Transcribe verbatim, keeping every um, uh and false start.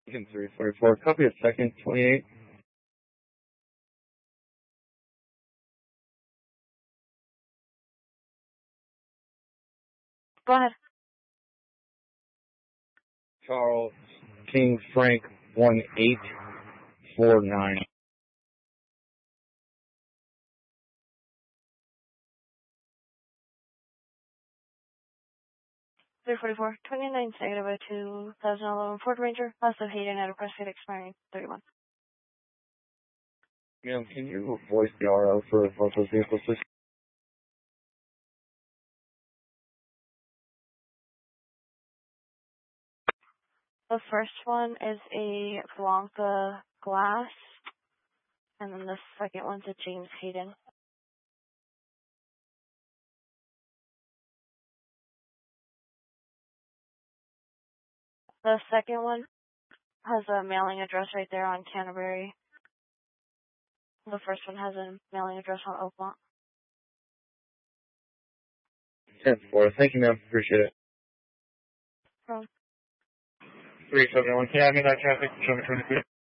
three forty-four. Copy a second, twenty-eight. Go ahead. Charles King Frank one eight four nine. three forty-four, twenty-nine, negative by two thousand eleven Ford Ranger, also Hayden at a Prescott expiring thirty-one. Ma'am, can you voice the R O for both those vehicles, please? The first one is a Blanca Glass, and then the second one's a James Hayden. The second one has a mailing address right there on Canterbury. The first one has a mailing address on Oakmont. ten four. Thank you, ma'am. Appreciate it. From three seventy-one. Can you have me that traffic? Show me twenty-two.